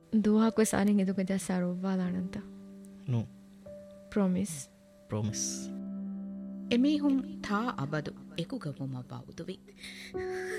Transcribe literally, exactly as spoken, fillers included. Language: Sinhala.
දුවහක් වෙසාරින් එදුක ජස්සාරෝවාලානන්ත no promise promise එමීහුම් තා අබදු එකුගමුම බෞදුවි